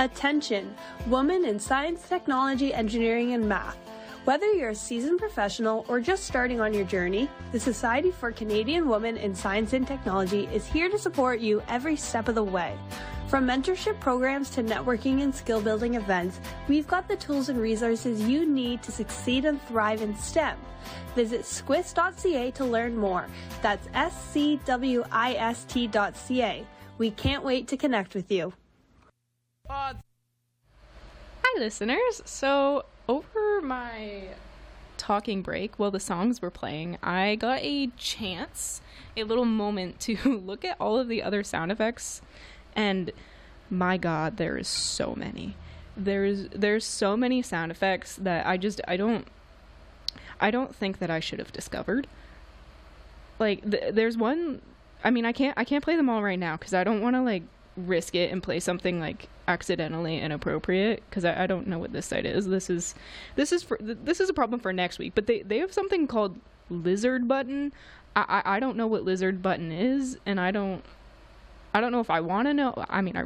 Attention, women in science, technology, engineering, and math. Whether you're a seasoned professional or just starting on your journey, the Society for Canadian Women in Science and Technology is here to support you every step of the way. From mentorship programs to networking and skill building events, we've got the tools and resources you need to succeed and thrive in STEM. Visit squist.ca to learn more. That's scwist.ca. We can't wait to connect with you. Hi listeners, so over my talking break while the songs were playing, I got a little moment to look at all of the other sound effects, and my god, there is so many. There's so many sound effects that I don't think that I should have discovered. Like there's one, I mean I can't play them all right now because I don't want to like risk it and play something like accidentally inappropriate because I don't know what this site is. This is a problem for next week, but they have something called lizard button. I don't know what lizard button is, and I don't know if I want to know. I mean, I